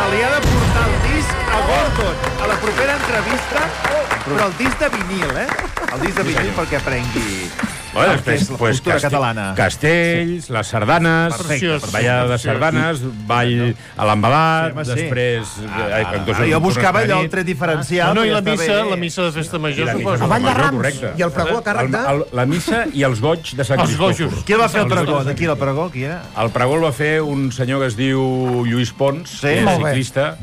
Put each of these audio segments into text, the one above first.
se li ha de portar el disc a Gordon a la propera entrevista, però el disc de vinil, El disc de vinil perquè aprengui el que és la cultura catalana. Castells, les sardanes, ballada de sardanes, ball a l'embalat, després... Jo buscava allò el tret diferencial. No, i la missa de festa major, suposo. A Vall de Rams. I el pregó a càrrec de... La missa i els goigs de Sant Cristòfor. Qui va fer el pregó? D'aquí el pregó, qui era? El pregó el va fer un senyor que es diu Lluís Pons, ciclista,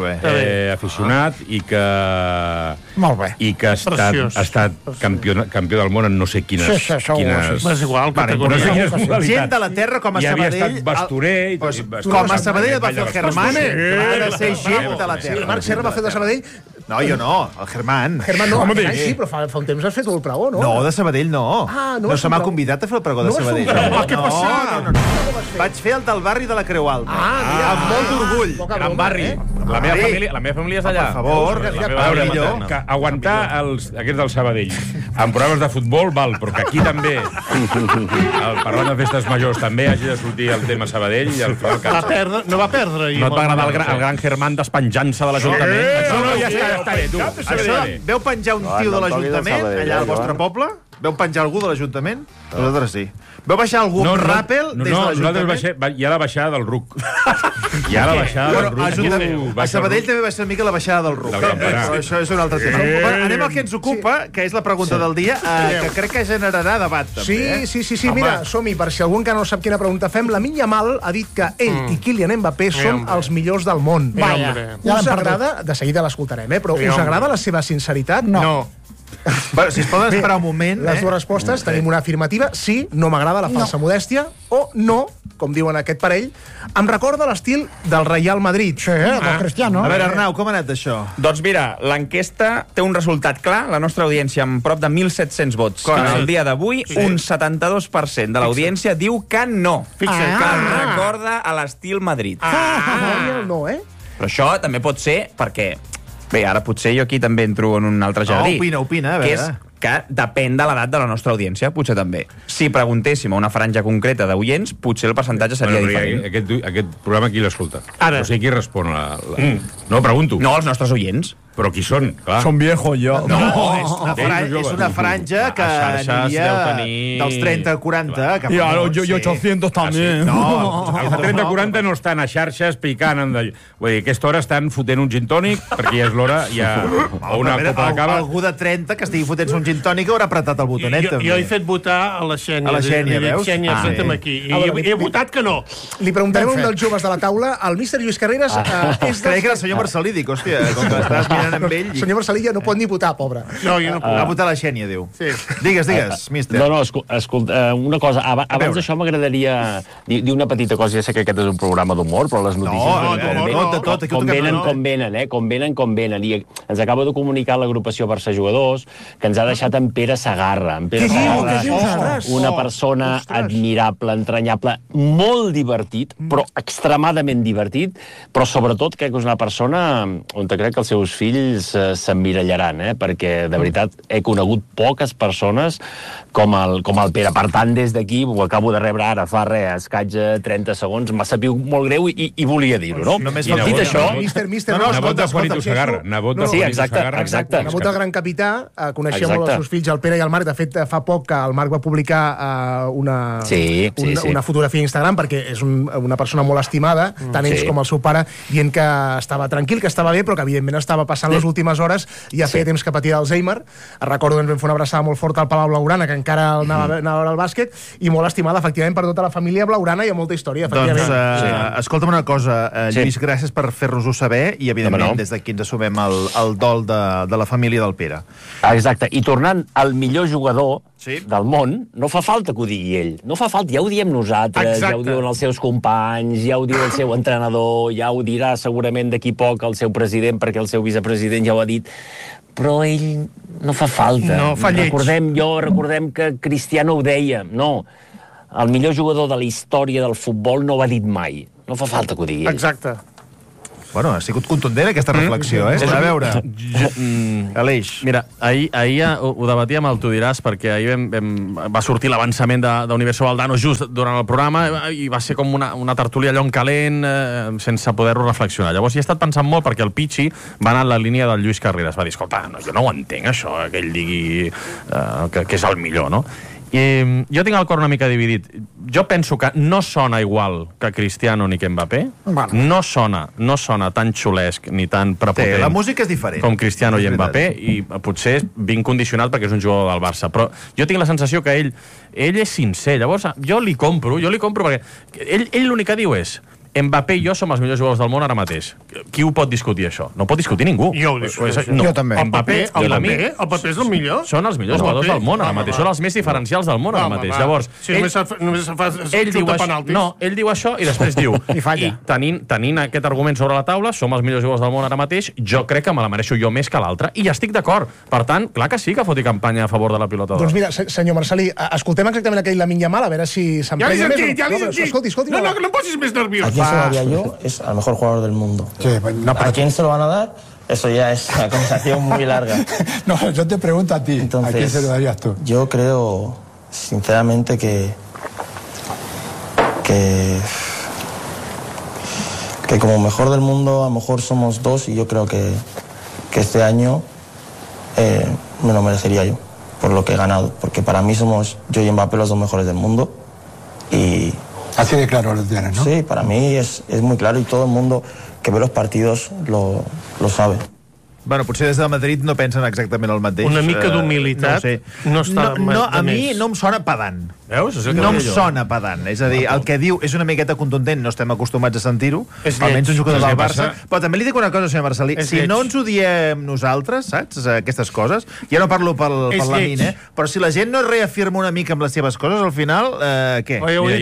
aficionat, i que... Molt bé. I que ha estat campió del món en no sé quines... És igual, gent de la terra com a Sabadell... I havia estat bastorer... Com a Sabadell va fer el Germán, ha de ser gent de la terra. Marc Serra va fer de Sabadell... No, jo no, el Germán. Germán no, sí, però fa un temps has fet el pregó, no? No, de Sabadell no. No se m'ha convidat a fer el pregó de Sabadell. Què passa? Vaig fer el del barri de la Creu Alta. Amb molt d'orgull. Gran barri. La meva família és d'allà. Per favor, aguantar aquests del Sabadell en programes de futbol val, però que aquí també parlant de festes majors també hagi de sortir el tema Sabadell i el cansa. No va perdre. No et va agradar el gran Germán despenjant-se de l'Ajuntament? No, ja està bé, tu. Veu penjar un tio de l'Ajuntament allà al vostre poble? Veu penjar algú de l'Ajuntament? Nosaltres sí. Veu baixar algun ràpel des de l'Ajuntament? Hi ha la baixada del RUC. Hi ha la baixada del RUC. A Sabadell també va ser una mica la baixada del RUC. Això és un altre tema. Anem al que ens ocupa, que és la pregunta del dia, que crec que generarà debat, també. Sí, mira, som-hi, per si algú encara no sap quina pregunta fem, Lamine Yamal ha dit que ell i Kylian Mbappé són els millors del món. Us agrada, de seguida l'escoltarem, però us agrada la seva sinceritat? No. Bueno, si es poden esperar un moment... Les dues respostes, tenim una afirmativa, sí, no m'agrada la falsa modèstia, o no, com diuen aquest parell, em recorda l'estil del Real Madrid. Sí, del Cristiano. A veure, Arnau, com ha anat això? Doncs mira, l'enquesta té un resultat clar, la nostra audiència amb prop de 1.700 vots. El dia d'avui, un 72% de l'audiència diu que no. Que recorda a l'estil Madrid. No, Però això també pot ser perquè... Bé, ara potser jo aquí també entro en un altre jardí. Opina, a veure. Que és que depèn de l'edat de la nostra audiència, potser també. Si preguntéssim a una franja concreta d'oients, potser el percentatge seria diferent. Aquest programa qui l'escolta? Ara. O sigui, qui respon a la... No, pregunto. No, els nostres oients. Però qui són? Clar. Són viejos, jo. No, és una franja que aniria dels 30 a 40. I ara, jo 800 també. No, els 30 a 40 no estan a xarxes picant. Vull dir, a aquesta hora estan fotent un gin tònic, perquè ja és l'hora, o una copa de cava. Algú de 30 que estigui fotent un gin tònic haurà apretat el botonet, també. Jo he fet votar a la Xènia. A la Xènia, veus? Xènia, senta'm aquí. I he votat que no. Li preguntarem a un dels joves de la taula, el míster Lluís Carreras... Creia que era el senyor Marcelí, dic, hòstia, com que estàs mirant amb ell... El senyor Marcelí ja no pot ni votar, pobre. No, jo no puc. Va votar la Xènia, diu. Digues, míster. No, escolta, una cosa, abans d'això m'agradaria dir una petita cosa. Ja sé que aquest és un programa d'humor, però les notícies... Com venen. I ens acaba de comunicar l'agrupació Barça Jugadors que ens ha deixat en Pere Segarra. Una persona admirable, entranyable, molt divertit, però extremadament divertit, però sobretot crec que és una persona on crec que els seus fills s'emmirallaran, perquè de veritat he conegut poques persones com el Pere. Per tant, des d'aquí, ho acabo de rebre ara fa escaig 30 segons, m'ha sabut molt greu i volia dir-ho, no? Dit això... Nebot de Juanito Segarra. Sí, exacte. Nebot del gran capità, coneixia molt els seus fills, el Pere i el Marc. De fet, fa poc que el Marc va publicar una fotografia a Instagram, perquè és una persona molt estimada, tant ells com el seu pare, dient que estava tranquil, que estava bé, però que evidentment estava passant les últimes hores i ja feia temps que patia d'Alzheimer. Recordo que ens vam fer una abraçada molt forta al Palau Blaugrana, que encara anava a veure el bàsquet, i molt estimada, efectivament, per tota la família blaugrana. Hi ha molta història, efectivament. Doncs, escolta'm una cosa, Lluís, gràcies per fer-nos-ho saber, i evidentment des d'aquí ens assumem el dol de la família del Pere. Exacte, i tornant al millor jugador del món, no fa falta que ho digui ell, no fa falta, ja ho diem nosaltres, ja ho diuen els seus companys, ja ho diu el seu entrenador, ja ho dirà segurament d'aquí poc el seu president, perquè el seu vicepresident ja ho ha dit, però ell no fa falta. No, fa lleig. Recordem que Cristiano ho deia, no, el millor jugador de la història del futbol no ho ha dit mai, no fa falta que ho digui ell. Exacte. Bueno, ha sigut contundent aquesta reflexió, A veure, Aleix. Mira, ahir ho debatíem al Tu diràs, perquè ahir va sortir l'avançament d'Universo Valdano just durant el programa i va ser com una tertúlia allò en calent sense poder-ho reflexionar. Llavors hi he estat pensant molt perquè el Pichi va anar en la línia del Lluís Carreras. Va dir, escolta, jo no ho entenc això, que ell digui que és el millor, no? I jo tinc el cor una mica dividit. Jo penso que no sona igual que Cristiano ni que Mbappé. No sona tan xulesc ni tan prepotent. La música és diferent. Com Cristiano i Mbappé, i potser vinc condicionat perquè és un jugador del Barça. Però jo tinc la sensació que ell és sincer. Llavors, jo li compro perquè ell l'únic que diu és Mbappé i jo som els millors jugadors del món ara mateix. Qui ho pot discutir, això? No pot discutir ningú. Jo ho discuteixo. Jo també. Mbappé és el millor? Són els millors jugadors del món ara mateix. Són els més diferencials del món ara mateix. Llavors, només fa xuta penaltis. No, ell diu això i després diu I falla. Tenint aquest argument sobre la taula, som els millors jugadors del món ara mateix, jo crec que me la mereixo jo més que l'altre, i estic d'acord. Per tant, clar que sí que foti campanya a favor de la pilota d'or. Doncs mira, senyor Marcelí, escoltem exactament aquell Lamine Yamal, a veure si s'emprenya més. Ja l'he sentit. Escolti. No em posis més nerviós. ¿A quién se lo daría yo? Es al mejor jugador del mundo. Sí, pues no, ¿A quién se lo van a dar? Eso ya es una conversación muy larga. No, yo te pregunto a ti. Entonces, ¿a quién se lo darías tú? Yo creo, sinceramente, que como mejor del mundo, a lo mejor somos dos, y yo creo que este año me lo merecería yo, por lo que he ganado. Porque para mí somos yo y Mbappé los dos mejores del mundo. Y así de claro lo tienes, ¿no? Sí, para mí es muy claro, y todo el mundo que ve los partidos lo sabe. Bueno, potser des de Madrid no pensen exactament el mateix. Una mica d'humilitat no està de més. A mi no em sona pedant. Veus? No em sona pedant. És a dir, el que diu és una miqueta contundent, no estem acostumats a sentir-ho, almenys un jugador del Barça. Però també li dic una cosa, senyor Marcelí, si no ens ho diem nosaltres, saps, aquestes coses, ja no parlo per Lamine, però si la gent no reafirma una mica amb les seves coses, al final, què?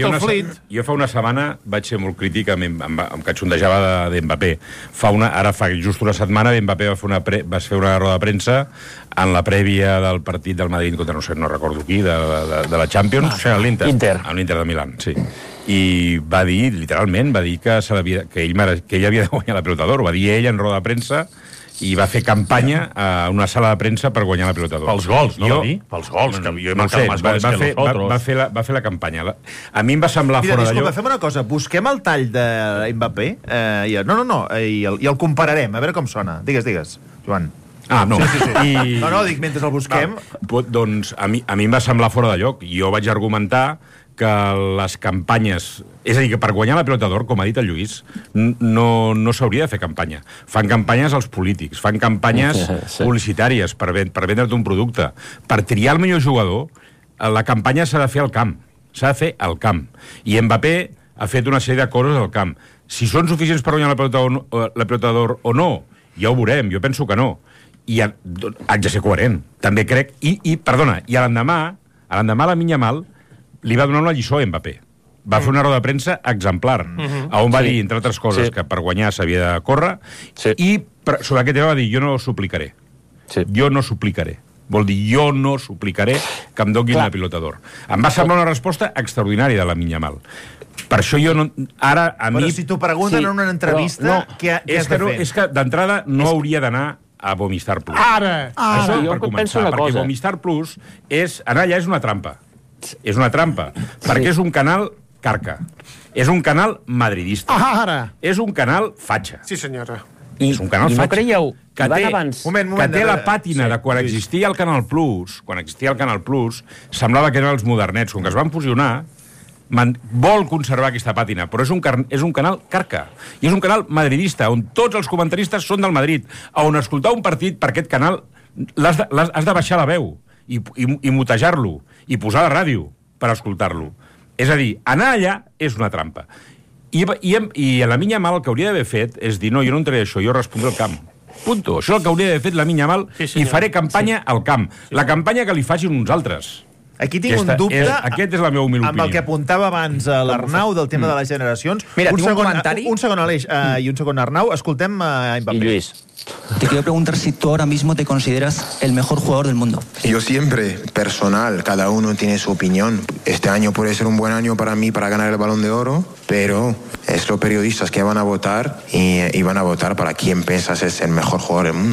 Jo fa una setmana vaig ser molt crític, em catxondejava d'Mbappé. Ara fa just una setmana Mbappé va fer una roda de premsa en la prèvia del partit del Madrid contra no recordo qui, de la Champions. L'Inter. L'Inter de Milán, sí. I va dir, literalment, que ell havia de guanyar la pilota d'or. Ho va dir ell en roda de premsa i va fer campanya a una sala de premsa per guanyar la pilota d'or. Pels gols, no va dir? Pels gols, que jo he marcat més gols que nosotros. Va fer la campanya. A mi em va semblar fora d'allò... Disculpa, fem una cosa. Busquem el tall de Mbappé. I el compararem, a veure com sona. Digues, Joan. No. Sí. No, dic, mentre el busquem... Doncs a mi em va semblar fora de lloc. Jo vaig argumentar que les campanyes... És a dir, que per guanyar la pilota d'or, com ha dit el Lluís, no s'hauria de fer campanya. Fan campanyes als polítics, fan campanyes publicitàries per vendre't un producte. Per triar el millor jugador, la campanya s'ha de fer al camp. S'ha de fer al camp. I Mbappé ha fet una sèrie de coses al camp. Si són suficients per guanyar la pilota d'or o no, ja ho veurem. Jo penso que no. I haig de ser coherent. També crec... I a l'endemà Lamine Yamal li va donar una lliçó a Mbappé. Va fer una roda de premsa exemplar, on va dir, entre altres coses, que per guanyar s'havia de córrer, i sobre aquest tema va dir, jo no suplicaré. Jo no suplicaré. Vol dir, jo no suplicaré que em donin la pilota d'or. Em va semblar una resposta extraordinària de Lamine Yamal. Per això jo no... Ara, a mi... Però si t'ho pregunten en una entrevista, què has de fer? És que d'entrada no hauria d'anar a Movistar Plus. Això per començar, perquè Movistar Plus anar allà és una trampa. És una trampa, perquè és un canal carca. És un canal madridista. És un canal fatxa. Sí, senyora. És un canal fatxa. I no creieu que té la pàtina de quan existia el Canal Plus, semblava que eren els modernets. Com que es van fusionar, vol conservar aquesta pàtina, però és un canal carca. I és un canal madridista, on tots els comentaristes són del Madrid, on escoltar un partit per aquest canal has de baixar la veu i mutejar-lo, i posar la ràdio per escoltar-lo. És a dir, anar allà és una trampa. I a Lamine Yamal el que hauria d'haver fet és dir, no, jo no entraré això, jo respondré al camp. Punto. Això és el que hauria d'haver fet Lamine Yamal, i faré campanya al camp. La campanya que li facin uns altres. Aquí tinc un dubte aquest és la meva humil opinió. Amb el que apuntava abans l'Arnau del tema de les generacions. Mira, tinc un comentari. Un segon, Aleix, i un segon, Arnau. Escoltem a Mbappé. I Lluís. Te quiero preguntar si tú ahora mismo te consideras el mejor jugador del mundo. Yo siempre, personal, cada uno tiene su opinión. Este año puede ser un buen año para mí para ganar el Balón de Oro, pero es los periodistas que van a votar y van a votar para quién piensas es el mejor jugador del mundo.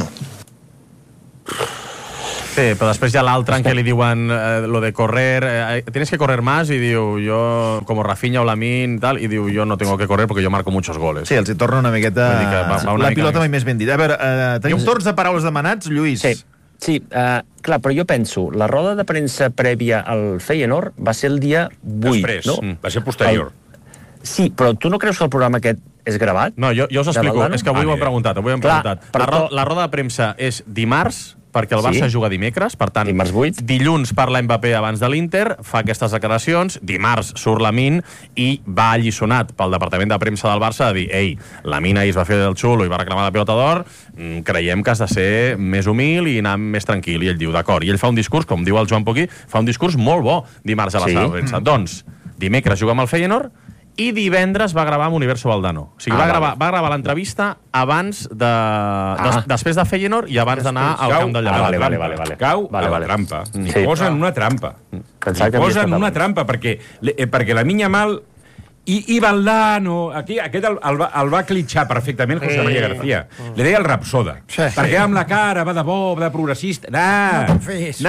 Sí, però després hi ha l'altre en què li diuen lo de correr, tienes que correr más, i diu, yo, como Rafinha o Lamine, tal, i diu, yo no tengo que correr porque yo marco muchos goles. Sí, els hi torna una miqueta... La pilota mai més ben dit. A veure, tenim torns de paraules demanats, Lluís. Sí, clar, però jo penso, la roda de premsa prèvia al Feyenoord va ser el dia 8, després, no? Va ser posterior. Sí, però tu no creus que el programa aquest és gravat? No, jo us explico, és que avui ho hem preguntat. La roda de premsa és dimarts, perquè el Barça juga dimecres, per tant, dilluns parla Mbappé abans de l'Inter, fa aquestes declaracions, dimarts surt Lamine i va alliçonat pel departament de premsa del Barça a dir, ei, Lamine ahir es va fer del xulo i va reclamar la pilota d'or, creiem que has de ser més humil i anar més tranquil. I ell diu, d'acord. I ell fa un discurs, com diu el Joan Poquí, fa un discurs molt bo dimarts a la sala de premsa. Doncs, dimecres juga amb el Feyenoord, i divendres va gravar amb Universo Valdano. O sigui, va gravar l'entrevista abans de... després de Feyenoord i abans d'anar al camp del Llevant. Vale. Cau a la trampa. Posa en una trampa. Posa en una trampa, perquè la Minya Mal i Valdano, aquest el va clitxar perfectament José María García. Li deia el rapsoda. Perquè amb la cara va de bo, va de progressista. No te'n fes.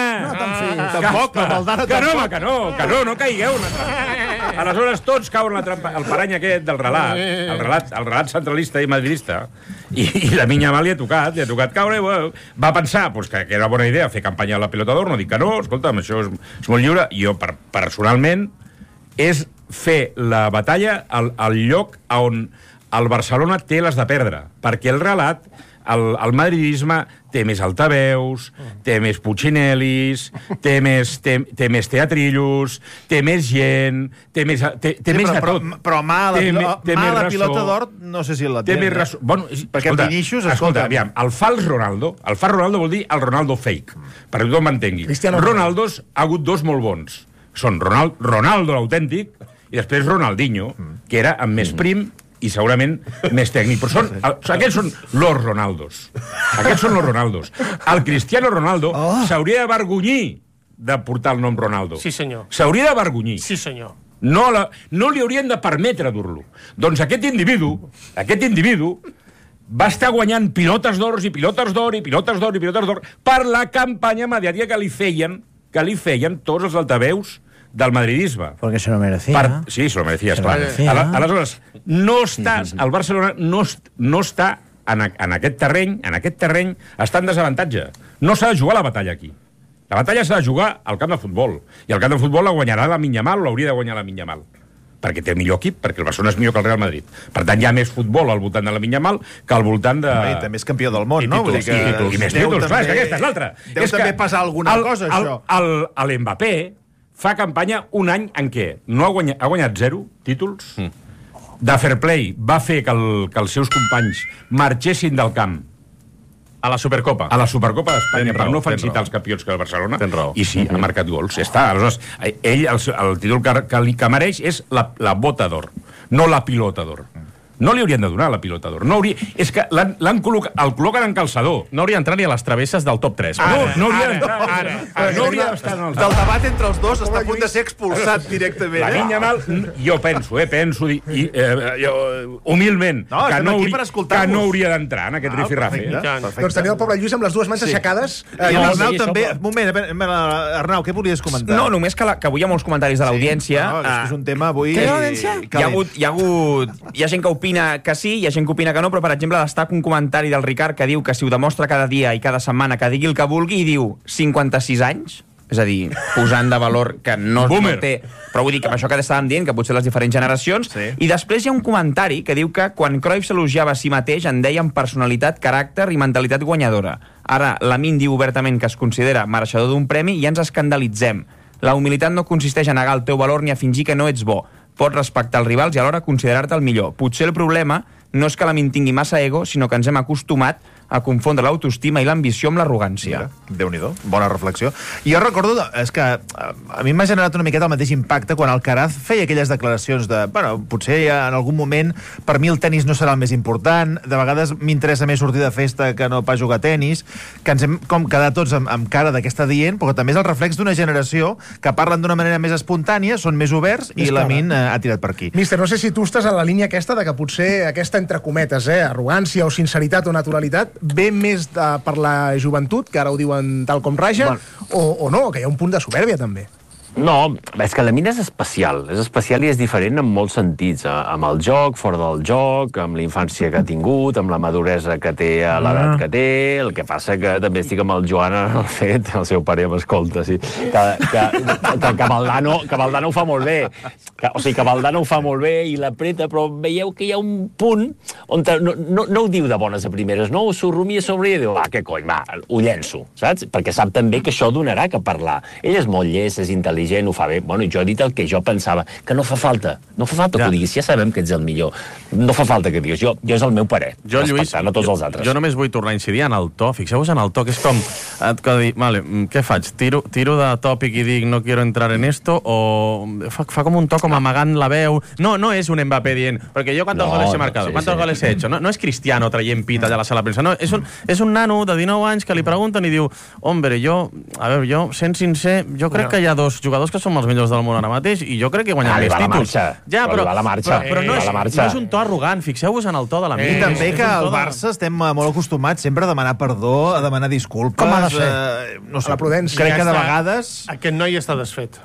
Tampoc, Valdano tampoc. Que no caigueu. Aleshores tots cauen en la trampa. El parany aquest del relat, el relat centralista i madridista, i la Minya Mal li ha tocat caure. Va pensar que era bona idea fer campanya a la pilota d'or, no dic que no, escolta'm, això és molt lliure. Jo, personalment, és fer la batalla al lloc on el Barcelona té les de perdre, perquè el relat, el madridisme té més altaveus, té més puccinelis, té més teatrillos, té més gent, té més de tot. Però mà a la pilota d'or no sé si la té. Té més raó. Bueno, perquè amb Vinicius, escolta, aviam, el fals Ronaldo vol dir el Ronaldo fake, perquè tothom m'entengui. Ronaldos ha hagut dos molt bons. Són Ronaldo l'autèntic i després Ronaldinho, que era amb més prim i segurament més tècnic. Però aquests són los Ronaldos. El Cristiano Ronaldo s'hauria d'avergonyir de portar el nom Ronaldo. Sí, senyor. S'hauria d'avergonyir. Sí, senyor. No li haurien de permetre dur-lo. Doncs aquest individu va estar guanyant pilotes d'or i pilotes d'or i pilotes d'or i pilotes d'or per la campanya mediàtica que li feien tots els altaveus del madridisme. Perquè se lo merecía. Sí, se lo merecía, esclar. Aleshores, el Barcelona no està en aquest terreny, està en desavantatge. No s'ha de jugar la batalla aquí. La batalla s'ha de jugar al camp de futbol. I al camp de futbol la guanyarà la Minya Mal, o l'hauria de guanyar la Minya Mal. Perquè té el millor equip, perquè el Barcelona és millor que el Real Madrid. Per tant, hi ha més futbol al voltant de la Minya Mal que al voltant de... I també és campió del món, no? I més títols, clar, és que aquesta és l'altra. Deu també passar alguna cosa, això. L'Mbappé fa campanya un any en què ha guanyat 0 títols, de fair play va fer que els seus companys marxessin del camp a la Supercopa d'Espanya, per no felicitar els campions que el Barcelona, i sí, ha marcat gols. Aleshores, ell, el títol que mereix és la bota d'or, no la pilota d'or. No li haurien de donar la pilota d'or. És que el col·loquen en calçador. No hauria d'entrar ni a les travesses del top 3. No hauria d'entrar. No hauria d'estar en els... Del debat entre els dos està a punt de ser expulsat directament. La Minya Mal, jo penso, humilment, que no hauria d'entrar en aquest rifirrafe. Doncs teniu el pobre Lluís amb les dues mans aixecades. I l'Arnau també... Un moment, Arnau, què volies comentar? No, només que avui hi ha molts comentaris de l'audiència. És un tema avui... Hi ha gent que opina que sí, hi ha gent que opina que no, però, per exemple, destaca un comentari del Ricard que diu que si ho demostra cada dia i cada setmana, que digui el que vulgui, i diu 56 anys, és a dir, posant de valor que no té... Però vull dir que amb això que estàvem dient, que potser les diferents generacions... I després hi ha un comentari que diu que quan Cruyff s'elogiava a si mateix en deien personalitat, caràcter i mentalitat guanyadora. Ara, Lamine diu obertament que es considera mereixedor d'un premi i ja ens escandalitzem. La humilitat no consisteix a negar el teu valor ni a fingir que no ets bo. Pots respectar els rivals i alhora considerar-te el millor. Potser el problema no és que Lamine tingui massa ego, sinó que ens hem acostumat a confondre l'autoestima i l'ambició amb l'arrogància. Déu-n'hi-do, bona reflexió. I jo recordo, és que a mi m'ha generat una miqueta el mateix impacte quan Alcaraz feia aquelles declaracions de, bueno, potser en algun moment per mi el tenis no serà el més important, de vegades m'interessa més sortir de festa que no pas jugar a tenis, que ens hem com quedat tots amb cara d'aquesta dient, però també és el reflex d'una generació que parlen d'una manera més espontània, són més oberts i Lamin ha tirat per aquí. Míster, no sé si tu estàs en la línia aquesta de que potser aquesta, entre cometes, arrogància o sinceritat o naturalitat ve més per la joventut, que ara ho diuen tal com raja, o no, que hi ha un punt de supèrbia també. No, és que Lamin és especial i és diferent en molts sentits, amb el joc, fora del joc, amb la infància que ha tingut, amb la maduresa que té a l'edat que té. El que passa que també estic amb el Joan en el fet, el seu pare m'escolta, sí, que Valdano ho fa molt bé, o sigui, que Valdano ho fa molt bé i l'apreta, però veieu que hi ha un punt on no ho diu de bones a primeres, no? S'ho rumia sobre i diu, va, què cony, va, ho llenço, saps? Perquè sap també que això donarà que parlar. Ell és molt llest, és intel·ligent, ho fa bé. Bueno, jo he dit el que jo pensava, que no fa falta que ho diguis, ja sabem que ets el millor. No fa falta que diguis, jo és el meu parer, respectant a tots els altres. Jo només vull tornar a incidir en el to, fixeu-vos en el to, que és com, vale, què faig? Tiro de tòpic i dic no quiero entrar en esto, o fa com un to com amagant la veu. No és un Mbappé dient, perquè jo quantos goles he marcado, quantos goles he hecho. No és Cristiano traient pita de la sala de premsa, no, és un nano de 19 anys que li pregunten i diu, hombre, jo, sent sincer, jo crec que hi ha dos jugadors que són els millors del món ara mateix i jo crec que guanyen més títols. Però no és un to arrogant, fixeu-vos en el to de la I també que al Barça estem molt acostumats sempre a demanar perdó, a demanar disculpes. Com ha de ser? No sé, la prudència. Crec que de vegades... Aquest noi està desfet.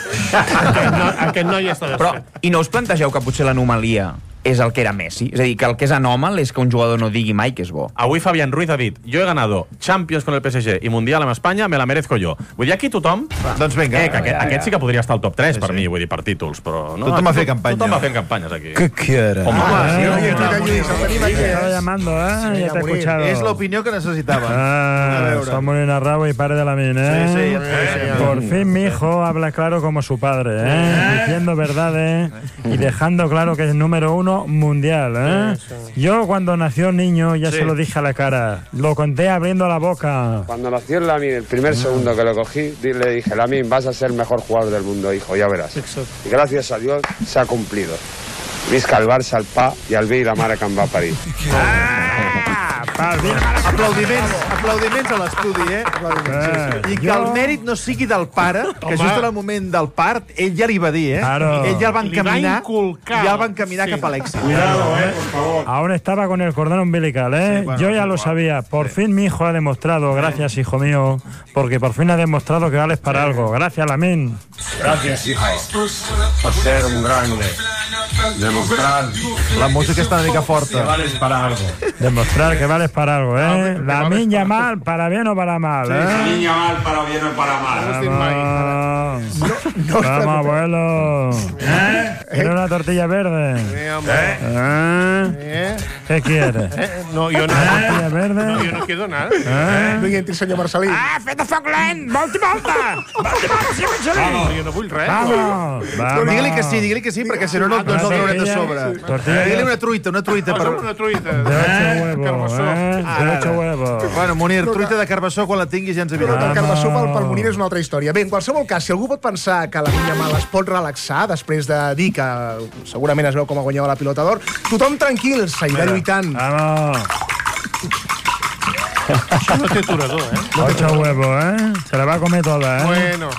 Aquest noi està desfet. Però, i no us plantegeu que potser l'anomalia és el que era Messi? És a dir, que el que és anòmal és que un jugador no digui mai que és bo. Avui Fabián Ruiz ha dit, jo he ganado Champions con el PSG i Mundial amb Espanya, me la merezco jo. Vull dir, aquí tothom... Doncs vinga. Aquest sí que podria estar al top 3 per mi, vull dir, per títols, però... Tothom va fer campanya. Tothom va fent campanyes aquí. ¿Qué quiere? Estaba llamando, ya te he escuchado. Es la opinión que necesitaba. Está muriendo a rabo y padre de la mina, Sí. Por fin mi hijo habla claro como su padre, diciendo verdades y dejando claro que es número 1 mundial, Yo cuando nació niño ya se lo dije a la cara, lo conté abriendo la boca. Cuando nació Lamin, el primer segundo que lo cogí, le dije, Lamin, vas a ser el mejor jugador del mundo, hijo, ya verás. Y gracias a Dios se ha cumplido. Visca al Barça, al Pa i al bé i la mare que em va parir. Aplaudiments a l'estudi, I que el mèrit no sigui del pare, que just en el moment del part, ell ja li va dir, Ell ja el va encaminar cap a l'èxit. Cuidado, por favor. Aún estaba con el cordón umbilical, Sí, bueno, yo ya lo sabía. Por fin mi hijo ha demostrado, gracias, hijo mío, porque por fin ha demostrado que vales para algo. Gracias, Lamin. Gracias, hijo, por ser un grande. Demostrar... La música està una mica forta. Que vales para algo. Demostrar que vales para algo, Lamin Yamal, para bien o para mal, Lamin Yamal, para bien o para mal. Vamos, abuelo. ¿Quieres una tortilla verde? ¿Qué quieres? No, jo no. Tortilla verde? No, jo no quiero nada. No hi entri, senyor Marcelí. Fet de foc lent! Volta i volta! Senyor Marcelí! Jo no vull res. Vamos. Digue-li que sí, perquè si no el traurem de sobre. Digue-li una truita. Una truita. De 8 huevos. Bueno, Munir, truita de carbassó, quan la tinguis ja ens avisarà. El carbassó pel Munir és una altra història. Bé, en qualsevol cas, si algú pot pensar que la Lamin Yamal es pot relaxar després de dir que segurament es veu com a guanyador la Pilota d'Or, tothom tranquil, seguirà lluitant. Això no té aturador, 8 huevos, Se la va a comer toda, Bueno.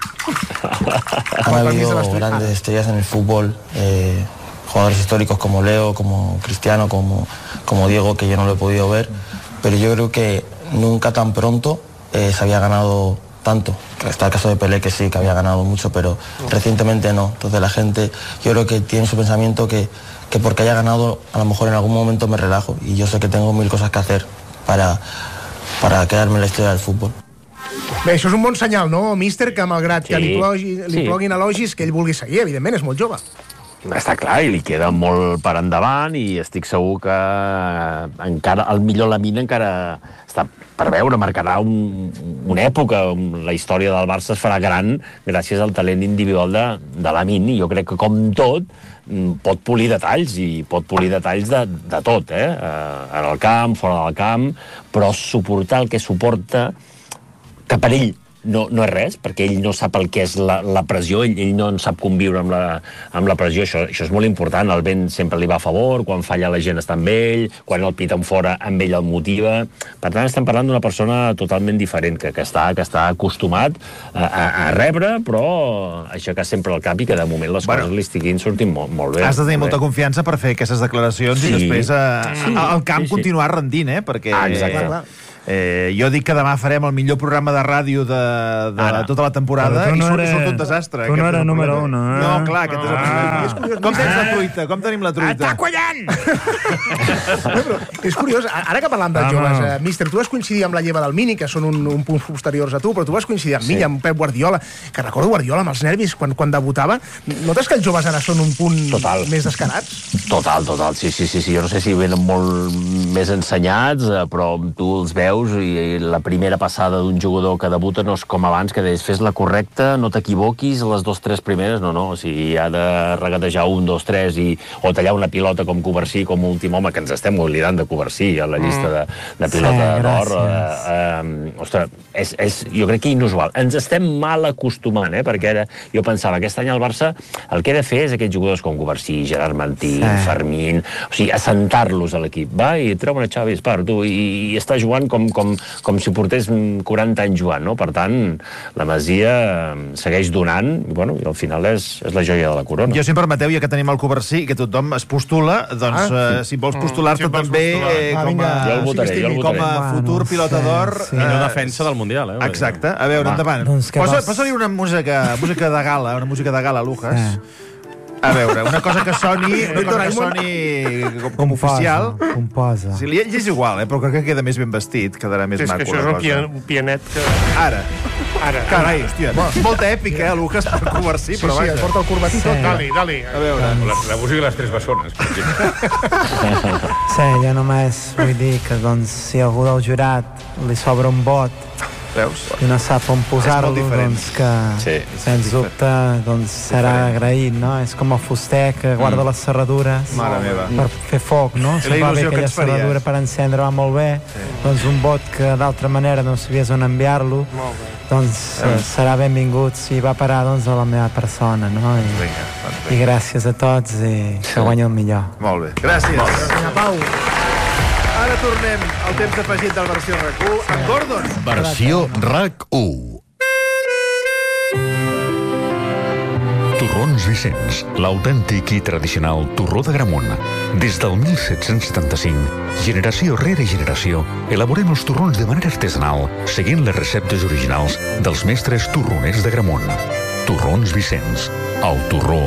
Han habido grandes estrellas en el fútbol, jugadores históricos como Leo, como Cristiano, como Diego, que yo no lo he podido ver, pero yo creo que nunca tan pronto se había ganado tanto. Está el caso de Pelé, que sí, que había ganado mucho, pero recientemente no. Entonces la gente, yo creo que tiene su pensamiento que porque haya ganado, a lo mejor en algún momento me relajo, y yo sé que tengo 1000 cosas que hacer para quedarme en la historia del fútbol. Bé, això és un bon senyal, no, míster? Que malgrat que li ploguin elogis, que ell vulgui seguir, evidentment, és molt jove. Està clar, i li queda molt per endavant i estic segur que encara, el millor Lamine encara està per veure, marcarà una època, la història del Barça es farà gran gràcies al talent individual de Lamine, i jo crec que com tot pot polir detalls, i pot polir detalls de tot, en el camp, fora del camp, però suportar el que suporta, que per ell no és res, perquè ell no sap el que és la pressió, ell no en sap conviure amb la pressió, això és molt important, el vent sempre li va a favor, quan falla la gent està amb ell, quan el piten fora amb ell el motiva, per tant estem parlant d'una persona totalment diferent, que està acostumat a rebre, però aixecar sempre el cap i que de moment les coses li estiguin sortint molt bé. Has de tenir molta confiança per fer aquestes declaracions i després al camp continuar rendint, perquè... Exacte. Jo dic que demà farem el millor programa de ràdio de tota la temporada i surt un desastre. Tu no eres número 1, eh? No, clar, aquest és el problema. Com tens la truita? Com tenim la truita? Està quallant! És curiós, ara que parlam dels joves, Míster, tu vas coincidir amb la lleva del Mini, que són un punt posteriors a tu, però tu vas coincidir amb mi, amb Pep Guardiola, que recordo Guardiola amb els nervis quan debutava. Notes que els joves ara són un punt més descarats? Total, sí. Jo no sé si venen molt més ensenyats, però tu els veus i la primera passada d'un jugador que debuta no és com abans, que deies, fes la correcta, no t'equivoquis, les 2-3 primeres, no, o sigui, ha de regatejar 1, 2, 3 o tallar una pilota com Covarsí, com a últim home, que ens estem oblidant de Covarsí a la llista de pilota d'or. Ostres, jo crec que inusual. Ens estem mal acostumant, perquè ara jo pensava, aquest any el Barça el que ha de fer és aquests jugadors com Covarsí, Gerard Martín, Fermín, o sigui, assentar-los a l'equip. Va i treu una Xavi Esparto i està jugant com si portés 40 anys jugant, no? Per tant, la Masia segueix donant, i al final és la joia de la corona. Jo, si em permeteu, ja que tenim el Covarsí, que tothom es postula, doncs, si vols postular-te també com a futur pilota d'or... Millor defensa del Mundial, Exacte. A veure, endavant. Posa-li una música de gala, Lucas. A veure, una cosa que soni com oficial. Composa. Sí, ell és igual, però crec que queda més ben vestit, quedarà més maco. És que això és un pianet que... Ara. Carai, hòstia, molta èpica, Lucas, per Covarsí, però vaja. Sí, porta el corbatí tot. Dali. A veure. La música de les tres bessones, per exemple. Sí, jo només vull dir que, doncs, si algú del jurat li sobra un vot i no sap on posar-lo, doncs que, sens dubte, doncs serà agraït, no? És com el fuster que guarda les serradures per fer foc, no? Si va bé aquella serradura per encendre, va molt bé, doncs un vot que d'altra manera no sabies on enviar-lo, doncs serà benvingut si va parar a la meva persona, no? I gràcies a tots i que guanyi el millor. Molt bé, gràcies. Pau. Ara tornem al temps afegit del versió RAC1 amb Gordon. Versió RAC1. Torrons Vicenç, l'autèntic i tradicional torró d'Agramunt. Des del 1775, generació rere generació, elaborem els torrons de manera artesanal, seguint les receptes originals dels mestres torroners d'Agramunt. Torrons Vicenç, el torró.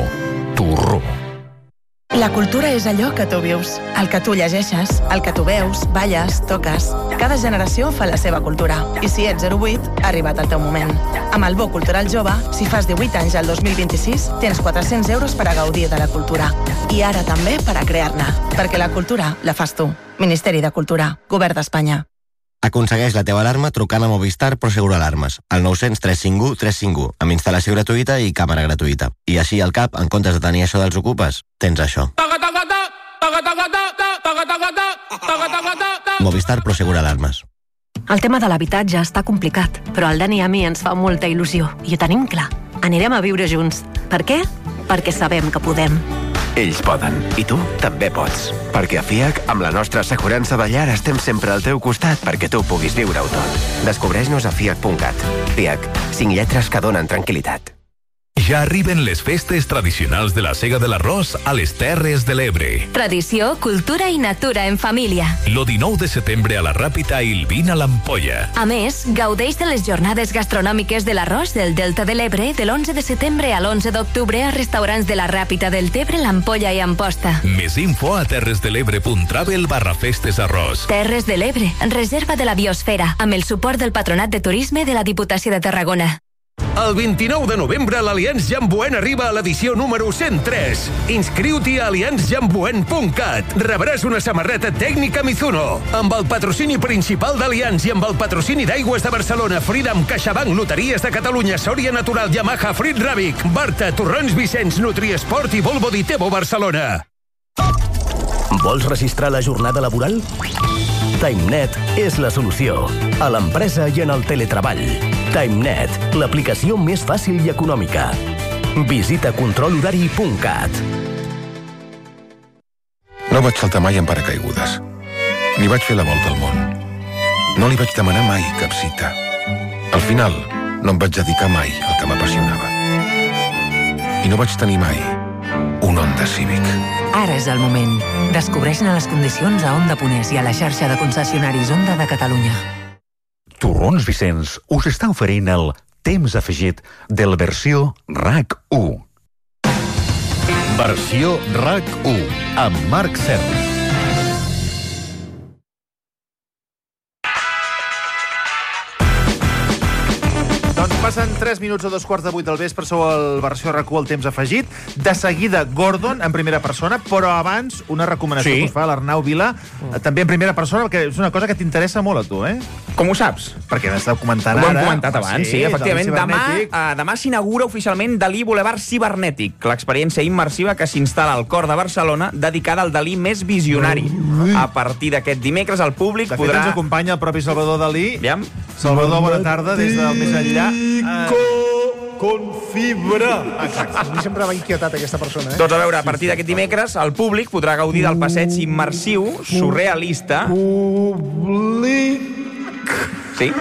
La cultura és allò que tu vius, el que tu llegeixes, el que tu veus, balles, toques. Cada generació fa la seva cultura. I si ets 08, ha arribat el teu moment. Amb el Bo Cultural Jove, si fas 18 anys al 2026, tens 400 euros per a gaudir de la cultura. I ara també per a crear-ne. Perquè la cultura la fas tu. Ministeri de Cultura. Govern d'Espanya. Aconsegueix la teva alarma trucant a Movistar Prosegur Alarmes, al 900 351 351, amb instal·lació gratuïta i càmera gratuïta. I així al cap, en comptes de tenir això dels ocupes, tens això. Movistar Prosegur Alarmes. El tema de l'habitatge està complicat, però al Dani i a mi ens fa molta il·lusió, i ho tenim clar. Anirem a viure junts. Per què? Perquè sabem que podem. Ells poden, i tu també pots. Perquè a FIAC, amb la nostra assegurança de llar, estem sempre al teu costat perquè tu puguis viure-ho tot. Descobreix-nos a fiac.cat. FIAC, 5 lletres que donen tranquil·litat. Ja arriben les festes tradicionals de la Sega de l'Arròs a les Terres de l'Ebre. Tradició, cultura i natura en família. Lo 19 de setembre a la Ràpita i el 20 a l'Ampolla. A més, gaudeix de les jornades gastronòmiques de l'arròs del Delta de l'Ebre de l'11 de setembre a l'11 d'octubre a restaurants de la Ràpita del Tebre, l'Ampolla i Amposta. Més info a terresdelebre.travel/festes-arròs. Terres de l'Ebre, reserva de la biosfera, amb el suport del Patronat de Turisme de la Diputació de Tarragona. El 29 de novembre l'Allianz Jamboen arriba a l'edició número 103. Inscriu-t'hi a allianzjamboen.cat. Rebràs una samarreta tècnica Mizuno. Amb el patrocini principal d'Allianz i amb el patrocini d'Aigües de Barcelona, Freedom, CaixaBank, Loteries de Catalunya, Sòria Natural, Yamaha, Frit Ràbic, Barta, Torrons Vicenç, Nutriesport i Volvo Ditebo Barcelona. Vols registrar la jornada laboral? TimeNet és la solució. A l'empresa i en el teletreball. TimeNet, l'aplicació més fàcil i econòmica. Visita controlhorari.cat. No vaig saltar mai en paracaigudes. Ni vaig fer la volta al món. No li vaig demanar mai cap cita. Al final, no em vaig dedicar mai al que m'apassionava. I no vaig tenir mai un Honda Civic. Ara és el moment. Descobreix-ne les condicions a Honda Ponés i a la xarxa de concessionaris Honda de Catalunya. Torrons Vicenç us està oferint el temps afegit de la versió RAC1. Versió RAC1 amb Marc Serra. Doncs passen 3 minuts a 2:15 del vespre, sou el versió RAC1, el temps afegit. De seguida, Gordon, en primera persona, però abans, una recomanació que us fa l'Arnau Vila, també en primera persona, perquè és una cosa que t'interessa molt a tu, eh? Com ho saps? Perquè n'esteu comentant ara. Ho hem ara. comentat abans, sí, efectivament. Demà s'inaugura oficialment Dalí Boulevard Cibernètic, l'experiència immersiva que s'instal·la al cor de Barcelona, dedicada al Dalí més visionari. A partir d'aquest dimecres, el públic podrà... De fet, ens acompanya el propi Salvador Dalí. Aviam. Salvador, bona tarda, des del més enllà. Con fibra. Exacte. A mi sempre m'ha inquietat aquesta persona, eh? Doncs a veure, a partir d'aquest dimecres, el públic podrà gaudir del passeig immersiu, surrealista... Sí?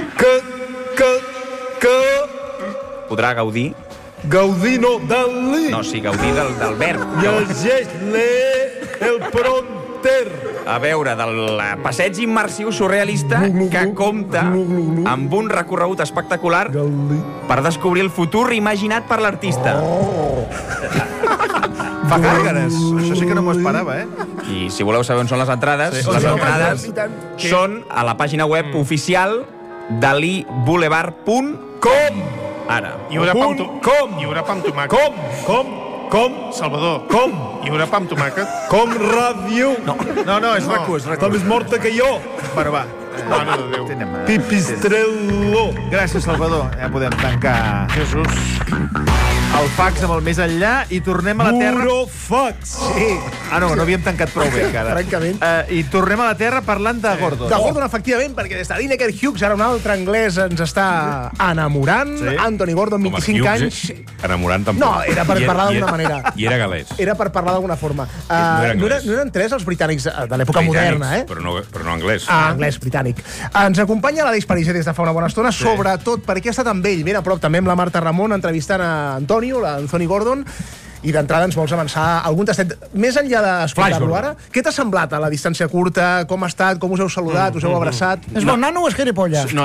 Podrà gaudir... Gaudir, no, Dalí. No, sí, gaudir del verb. Llegeix-le el pronter. A veure, del passeig immersiu surrealista que compta amb un recorregut espectacular per descobrir el futur imaginat per l'artista. Fa càrgares. Això sí que no m'ho esperava, eh? I si voleu saber on són les entrades, les entrades són a la pàgina web oficial daliboulevard.com. Ara. Hi haurà pa amb tomàquet. Com? Salvador. Com? Hi haurà pa amb tomàquet. Com ràdio. No, és RAC1, és RAC1. Està més morta que jo. Bueno, va. Mare de Déu. Pipistrello. Gràcies, Salvador. Ja podem tancar... Jesús. El fax amb el més enllà i tornem a la Terra... Burofax. Sí. No havíem tancat prou bé, encara. Francament. I tornem a la Terra parlant de Gordon. De Gordon, efectivament, perquè des de Lineker Hughes, ara un altre anglès ens està enamorant. Sí. Anthony Gordon, 25 anys. Enamorant tampoc. No, era per parlar d'alguna manera. I era galès. Era per parlar d'alguna forma. No eren tres els britànics de l'època moderna, eh? Però no anglès. Anglès, britànic. Ens acompanya l'Aleix Pariser des de fa una bona estona, sobretot perquè ha estat amb ell, ben a prop, també amb la Marta Ramon, entrevistant a l'Anthony Gordon, i d'entrada ens vols avançar algun tastet. Més enllà d'escoltar-lo ara, què t'ha semblat a la distància curta? Com ha estat? Com us heu saludat? Us heu abraçat? És bon nano o és gilipolles? No,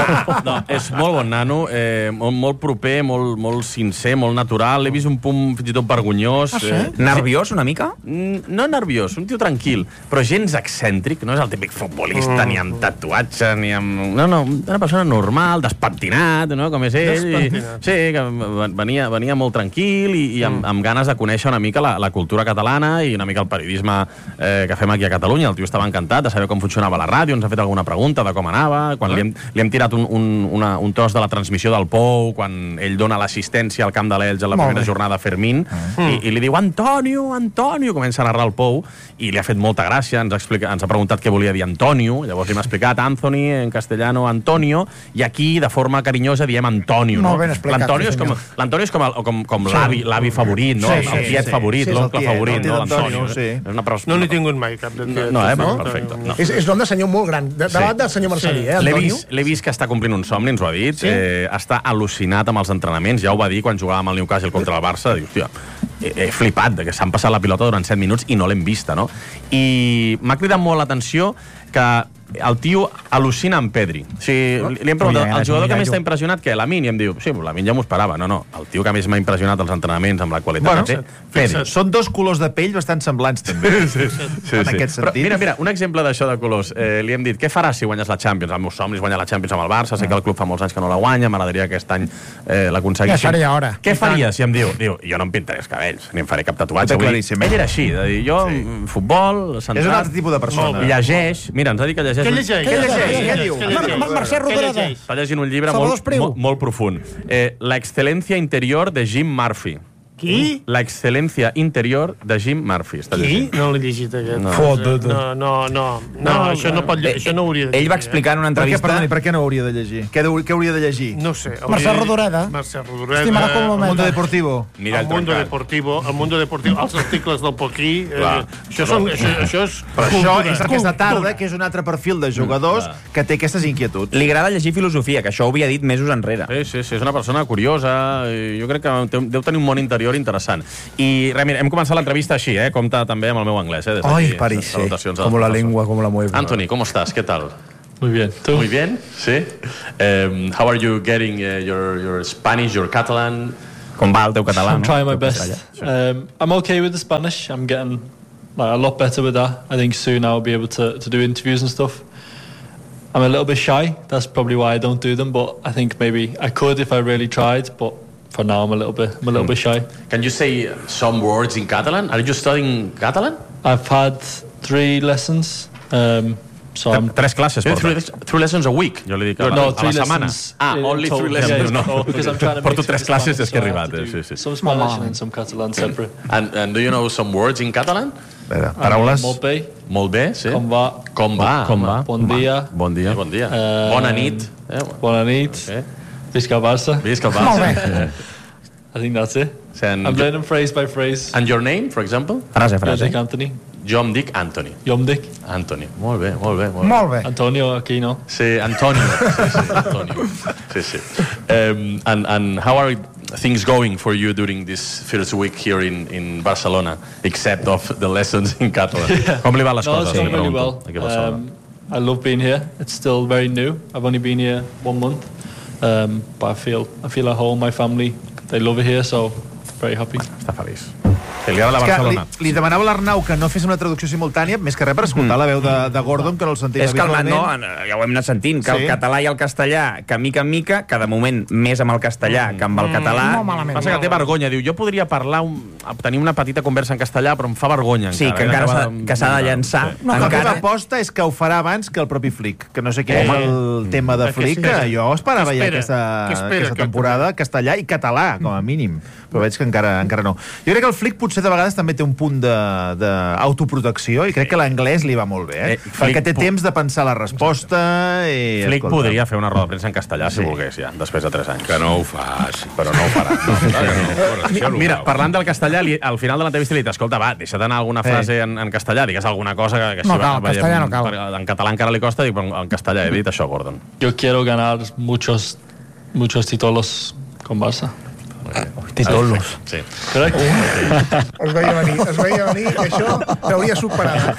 és molt bon nano, molt proper, molt sincer, molt natural. L'he vist un punt fins i tot vergonyós. Nerviós, una mica? No nerviós, un tio tranquil, però gens excèntric. No és el típic futbolista, ni amb tatuatge, ni amb... No, una persona normal, despentinat, no? Com és ell. Sí, que venia molt tranquil i amb ganes de conèixer una mica la cultura catalana i una mica el periodisme que fem aquí a Catalunya. El tio estava encantat de saber com funcionava la ràdio, ens ha fet alguna pregunta de com anava, quan li hem tirat un tros de la transmissió del Pou, quan ell dona l'assistència al camp de l'Elx en la primera jornada a Fermín, i li diu Antonio, comença a narrar el Pou, i li ha fet molta gràcia, ens ha preguntat què volia dir Antonio, llavors li hem explicat Anthony, en castellano Antonio, i aquí, de forma carinyosa, diem Antonio. L'Antonio és com l'avi favorit, no? El tiet favorit, l'oncle favorit, no? L'Antonio. No n'he tingut mai cap de tiet. No, perfecte. És nom de senyor molt gran, davant del senyor Marcelí, Antonio. L'he vist que està complint un somni, ens ho ha dit. Està al·lucinat amb els entrenaments, ja ho va dir quan jugàvem al Newcastle contra el Barça. Diu, hòstia, he flipat que s'han passat la pilota durant 7 minuts i no l'hem vista, no? I m'ha cridat molt l'atenció que el tio al·lucina amb Pedri. O sigui, li hem preguntat, el jugador que més t'ha impressionat, què? Lamin? I em diu, sí, Lamin ja m'ho esperava. No, el tio que més m'ha impressionat als entrenaments, amb la qualitat que té, Pedri. Són dos colors de pell bastant semblants, també. En aquest sentit. Però mira, un exemple d'això de colors. Li hem dit, què faràs si guanyes la Champions? El meu somni és guanyar la Champions amb el Barça, sé que el club fa molts anys que no la guanya, m'agradaria que aquest any l'aconseguissin. Ja seria hora. Què faries? I em diu, jo no em pintaré els cabells, ni em faré cap tatuatge. Ell era així, de dir, jo, futbol, centrat... És un altre tipus de persona. Llegeix, mira, ens ha dit que llegeix... Què llegeix? Què diu? Mercè Rodoreda. Està llegint un llibre molt profund. La excelencia interior de Jim Murphy. Qui? La excelencia interior de Jim Murphy. Qui? No l'he llegit, aquest. No, això no pot llegir. Això no hauria de llegir. Ell va explicar en una entrevista... Per què no hauria de llegir? Què hauria de llegir? No sé. Mercè Rodoreda. Estimarà com el Mundo Deportivo. El Mundo Deportivo. Els articles del Poquí. Això és... Però això és aquesta tarda, que és un altre perfil de jugadors que té aquestes inquietuds. Li agrada llegir filosofia, que això ho havia dit mesos enrere. Sí, és una persona curiosa. Jo crec que deu tenir un món interior interessant. I res, mira, hem començat l'entrevista així, compta també amb el meu anglès. Ay, París, como la lengua, como la mueve. Anthony, ¿cómo estás? ¿Qué tal? Muy bien. ¿Tú? Muy bien, sí. How are you getting your Spanish, your Catalan? Com va el teu català? I'm trying my best. I'm okay with the Spanish. I'm getting a lot better with that. I think soon I'll be able to do interviews and stuff. I'm a little bit shy. That's probably why I don't do them, but I think maybe I could if I really tried, but for now I'm a little bit shy. Can you say some words in Catalan? Are you studying Catalan? I've had 3 lessons. So I'm 3 classes. 3 lessons a week. Jo li dic no, a la setmana. Only 3 lessons. No, because I'm trying to porto 3 classes des que he arribat. Some Spanish and some Catalan sempre. And do you know some words in Catalan? Paraules. Molt bé, sí. Com va? Bon dia. Bon dia. Bona nit. Bona nit. Visca Barça. I think that's it. I'm learning phrase by phrase. And your name, for example? Frase. Jo dic Anthony. Jo em dic Anthony. Anthony. Molt bé. Antonio Aquino. Sí, Antonio. Antonio. Sí. And how are things going for you during this first week here in Barcelona, except of the lessons in Catalan? Com li van les coses? No, it's going really well. I love being here. It's still very new. I've only been here 1 month. But I feel at home. My family, they love it here, so very happy. Està feliç. Li agrada la Barcelona. Li demanava a l'Arnau que no fes una traducció simultània, més que res per escoltar la veu de Gordon, que no el sentim habitualment. És que ja ho hem anat sentint, que el català i el castellà, que mica en mica, que de moment més amb el castellà que amb el català... Passa que té vergonya, diu, jo podria parlar, tenir una petita conversa en castellà, però em fa vergonya encara. Sí, que encara s'ha de llançar. La meva aposta és que ho farà abans que el propi Flick, que no sé què és el tema de Flick, que jo esperava ja aquesta temporada, castellà i català, com a mínim, però veig que encara no. Jo crec que el Flick potser de vegades també té un punt d'autoprotecció i crec que l'anglès li va molt bé, perquè té temps de pensar la resposta i... Flick podria fer una roda de premsa en castellà si volgués, ja, després de 3 anys. Que no ho fas. Però no ho farà. Mira, parlant del castellà, al final de l'entrevista li dic, escolta, va, deixa d'anar alguna frase en castellà, digues alguna cosa que... No cal, castellà no cal. En català encara li costa, dic, però en castellà he dit això, Gordon. Yo quiero ganar muchos títulos con Barça. Títulos. Sí. Correcte. Es veia venir, això t'hauria superat.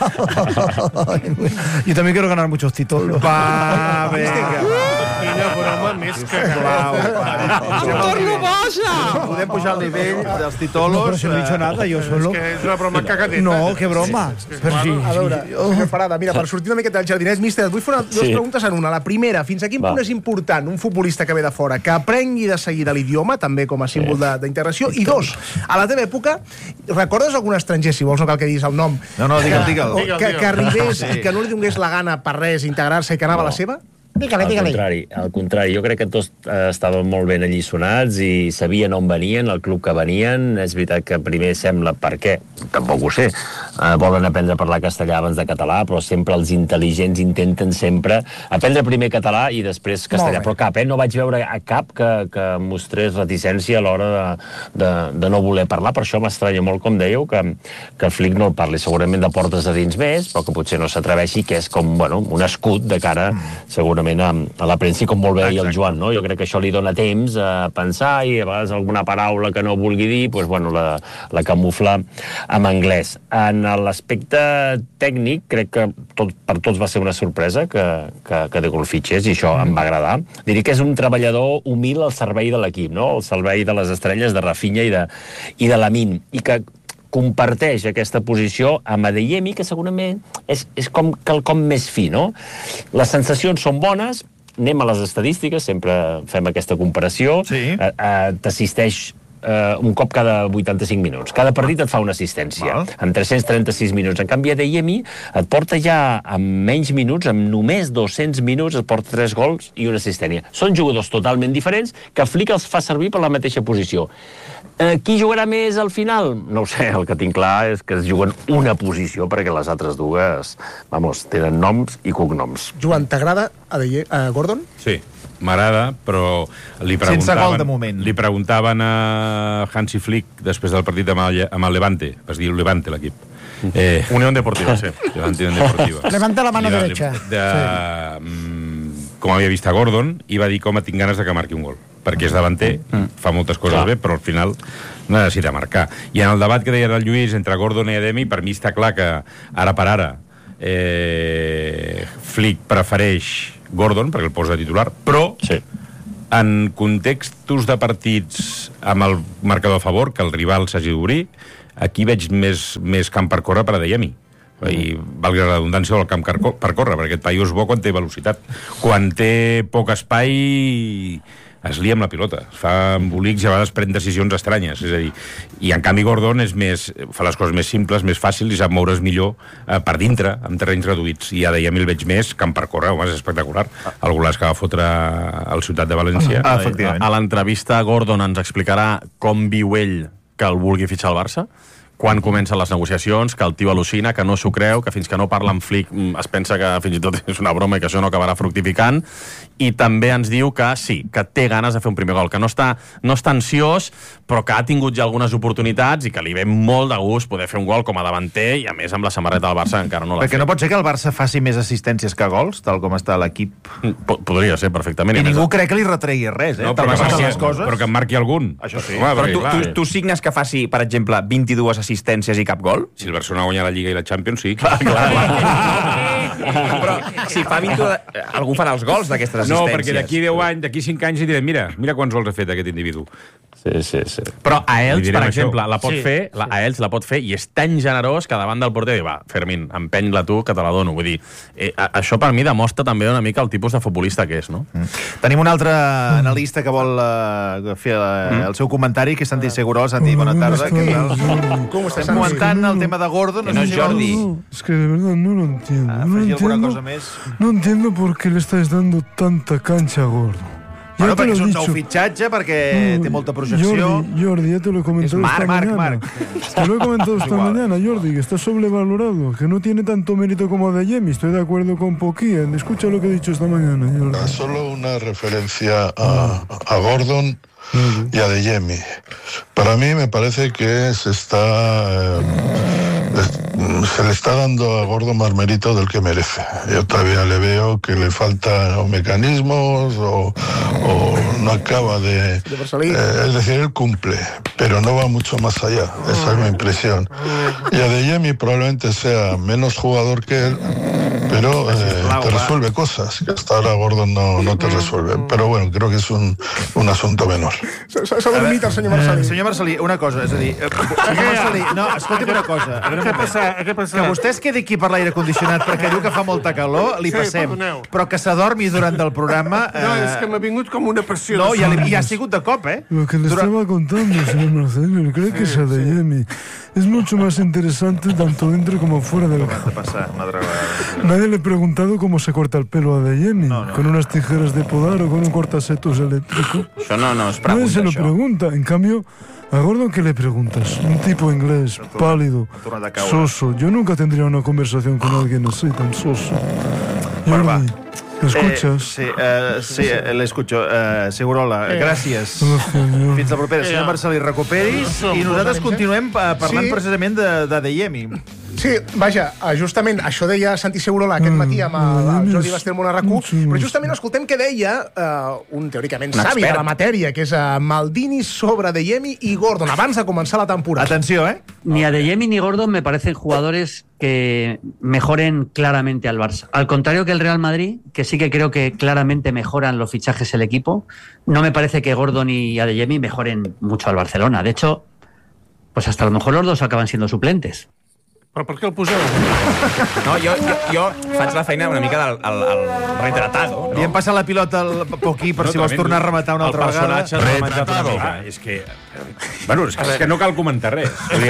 Yo también quiero ganar muchos títulos. Va, vinga. Quina broma més que Clau. Torno boja! Podem pujar al nivell dels títolos. No, pero si no he dicho nada, yo solo... És una broma cagadeta. No, qué broma. A veure, senyor Parada, mira, per sortir una miqueta del jardinet, míster, et vull fer dues preguntes en una. La primera, fins a quin punt és important un futbolista que ve de fora que aprengui de seguida l'idioma, també com a símbol d'integració? I 2, a la teva època, recordes algun estranger, si vols, no cal que diguis el nom, que arribés i que no li donés la gana per res integrar-se i que anava a la seva? Al contrari, jo crec que tots estaven molt ben alliçonats i sabien on venien, el club que venien. És veritat que primer sembla, per què? Tampoc ho sé. Volen aprendre a parlar castellà abans de català, però sempre els intel·ligents intenten sempre aprendre primer català i després castellà. Però cap, no vaig veure a cap que mostrés reticència a l'hora de no voler parlar. Per això m'estranya molt, com dèieu, que Flick no el parli. Segurament de portes de dins més, però que potser no s'atreveixi, que és com un escut de cara, segurament, segurament a la premsa, i com molt bé deia el Joan, no? Jo crec que això li dona temps a pensar, i a vegades alguna paraula que no vulgui dir, doncs, bueno, la camufla en anglès. En l'aspecte tècnic, crec que per tots va ser una sorpresa que De Gaulle fitxés, i això em va agradar. Diria que és un treballador humil al servei de l'equip, no? Al servei de les estrelles de Rafinha i de Lamine, i que comparteix aquesta posició amb Adeyemi, que segurament és com quelcom més fi, no? Les sensacions són bones, anem a les estadístiques, sempre fem aquesta comparació, t'assisteix un cop cada 85 minuts. Cada partit et fa una assistència, en 336 minuts. En canvi, Adeyemi et porta ja amb menys minuts, amb només 200 minuts, et porta 3 gols i una assistència. Són jugadors totalment diferents, que Flick els fa servir per la mateixa posició. Qui jugarà més al final? No ho sé, el que tinc clar és que es juguen una posició, perquè les altres dues, tenen noms i cognoms. Joan, t'agrada Gordon? Sí, m'agrada, però li preguntaven... Sense gol de moment. Li preguntaven a Hansi Flick després del partit amb el Levante, es diu Levante l'equip. Unión Deportiva, sí. Unión Deportiva. Levanta la mano derecha. Com havia vist a Gordon, i va dir com tinc ganes de que marqui un gol, perquè és davanter, fa moltes coses bé, però al final no necessita marcar. I en el debat que deia el Lluís entre Gordon i Adeyemi, per mi està clar que ara per ara Flick prefereix Gordon, perquè el posa de titular, però en contextos de partits amb el marcador a favor, que el rival s'hagi d'obrir, aquí veig més camp per córrer per Adeyemi. I valgui la redundància del camp per córrer, perquè aquest paio és bo quan té velocitat. Quan té poc espai es lia amb la pilota, es fa embolics i a vegades pren decisions estranyes, és a dir, i en canvi Gordon fa les coses més simples, més fàcils, i sap moure's millor per dintre, amb terrenys reduïts, i a Adeyemi el veig més camp per córrer, home, és espectacular el golaç que va fotre al Ciutat de València. A l'entrevista Gordon ens explicarà com viu ell que el vulgui fitxar al Barça, quan comencen les negociacions, que el tio al·lucina, que no s'ho creu, que fins que no parla amb Flick es pensa que fins i tot és una broma i que això no acabarà fructificant, i també ens diu que sí, que té ganes de fer un primer gol, que no està ansiós, però que ha tingut ja algunes oportunitats i que li ve molt de gust poder fer un gol com a davanter, i a més amb la samarreta del Barça encara no l'ha fet. Perquè no pot ser que el Barça faci més assistències que gols, tal com està l'equip. Podria ser, perfectament. I ningú crec que li retregui res, no, però que en marqui algun. Això sí. Però tu signes que faci, per exemple, 22 assistències i cap gol? Si el Barcelona guanya la Lliga i la Champions, sí. Clar. Però si fa 22... Algú farà els gols d'aquestes assistències. No, perquè d'aquí 10 anys, d'aquí 5 anys, i direm, mira quants gols ha fet aquest individu. Sí. Però a Elx, per exemple, la pot fer, a Elx la pot fer, i és tan generós que davant del porter diu, va, Fermín, empeny-la tu, que te la dono. Vull dir, això per mi demostra també una mica el tipus de futbolista que és, no? Tenim un altre analista que vol fer el seu comentari, que és Santi Seguró. Santi, bona tarda. Com estàs comentant el tema de Gordon? No és Jordi. Es que de verdad no lo entiendo. No entiendo por qué le estáis dando tanta cancha a Gordon. Bueno, perquè és un nou fitxatge, perquè té molta projecció. Jordi, ya te lo he comentado esta mañana. Te lo he comentado esta mañana, Jordi, que está sobrevalorado, que no tiene tanto mérito como Adeyemi. Estoy de acuerdo con Poquien. Escucha lo que he dicho esta mañana, Jordi. Solo una referencia a Gordon y a Adeyemi. Para mí me parece que se le está dando a Gordon más mérito del que merece. Yo todavía le veo que le faltan mecanismos o no acaba de... es decir, él cumple, pero no va mucho más allá. Esa es mi impresión. Y Adeyemi probablemente sea menos jugador que él, pero te resuelve cosas que hasta ahora Gordon no te resuelve. Pero bueno, creo que es un asunto menor. S'ha dormit el senyor Marcelí. Senyor Marcelí, una cosa, és a dir... Senyor Marcelí, no, escolti'm una cosa. Què passa? Que vostè es quedi aquí per l'aire condicionat perquè diu que fa molta calor, li passem. Però que s'adormi durant el programa... No, és que m'ha vingut com una pressió. No, ja ha sigut de cop, ¿eh? Lo que le estaba contando, señor Marcelí, creo que es Adeyemi. Es mucho más interesante tanto dentro como fuera del campo. Nadie le ha preguntado cómo se corta el pelo a Adeyemi, con unas tijeras de podar o con un cortasetos eléctrico. Això no es pregunta, Nadie se lo pregunta. En cambio, a Gordon, ¿qué le preguntas? Un tipo inglés, pálido, soso. Yo nunca tendría una conversación con alguien así, tan soso. Jordi, ¿me escuchas? Sí, l'escucho. Segurola, gràcies. Fins la propera. Senyor Marcelí, recuperis. I nosaltres continuem parlant precisament d'Adeyemi. Sí, vaja, justament això deia Santi Segurola aquest matí amb el Jordi Bastelmont a RAC1, però justament escoltem què deia un teòricament savi de la matèria, que és Maldini sobre Adeyemi i Gordon, abans de començar la temporada. Atenció, Ni Adeyemi ni Gordon me parecen jugadores que mejoren claramente al Barça. Al contrario que el Real Madrid, que sí que creo que claramente mejoran los fichajes el equipo, no me parece que Gordon y Adeyemi mejoren mucho al Barcelona. De hecho, pues hasta a lo mejor los dos acaban siendo suplentes. Però per què el poseu? No, jo faig la feina una mica del retratado. Li hem passat la pilota al Poquí per si vols tornar a rematar una altra vegada. El personatge l'ha menjat una mica. És que... Bueno, és que no cal comentar res.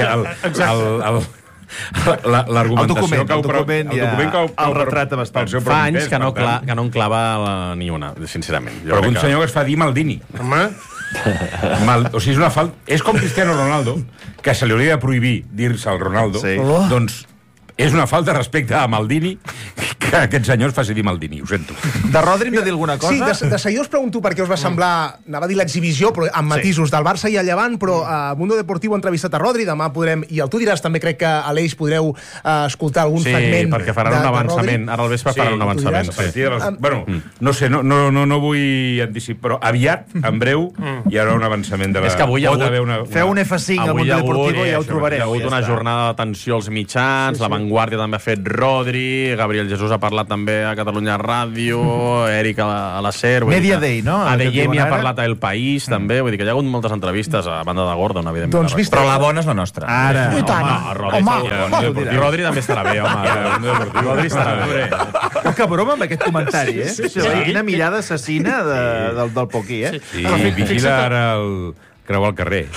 L'argumentació el document el retrata bastant. Fa anys que no en clava ni una, sincerament. Però un senyor que es fa dir Maldini. Home... O sigui, és una falta... És com Cristiano Ronaldo, que se li hauria de prohibir dir-se al Ronaldo, doncs és una falta respecte a Maldini que aquest senyor es faci dir Maldini, ho sento. De Rodri hem de dir alguna cosa? Sí, de seguida us pregunto per què us va semblar, anava a dir l'exhibició, però amb matisos del Barça i el Llevant, però a Mundo Deportivo ha entrevistat a Rodri, demà podrem, i el Tu diràs, també crec que a l'Eix podreu escoltar algun fragment. Sí, perquè faran un avançament, ara al vespre faran un avançament. Bueno, no sé, no vull anticipar, però aviat, en breu, hi haurà un avançament de la... És que avui hi ha hagut... Feu un F5 al Mundo Deportivo i ja ho trobareu. Hi ha hagut una jornada d'atenció als mitjans, la Vanguardia també ha fet Rodri, Gabriel Jesús ha parlat també a Catalunya Ràdio, Eric a la SER... Media Day, no? Adeyemi ha parlat a El País, també, vull dir que hi ha hagut moltes entrevistes a banda de Gordon, evidentment. Però la bona és la nostra. Ara. Rodri també estarà bé, home. Rodri estarà bé. Que broma amb aquest comentari, Quina mirada assassina del Poquí, Sí, vigila ara el... creu al carrer.